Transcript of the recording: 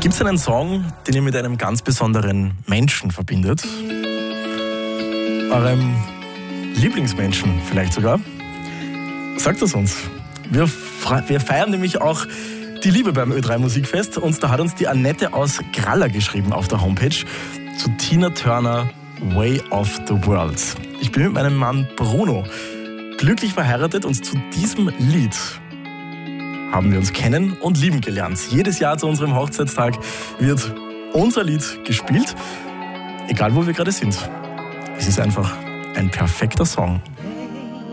Gibt es einen Song, den ihr mit einem ganz besonderen Menschen verbindet? Eurem Lieblingsmenschen vielleicht sogar? Sagt es uns. Wir feiern nämlich auch die Liebe beim Ö3 Musikfest und da hat uns die Annette aus Gralla geschrieben auf der Homepage zu Tina Turner Way of the World. Ich bin mit meinem Mann Bruno glücklich verheiratet und zu diesem Lied haben wir uns kennen und lieben gelernt. Jedes Jahr zu unserem Hochzeitstag wird unser Lied gespielt, egal wo wir gerade sind. Es ist einfach ein perfekter Song.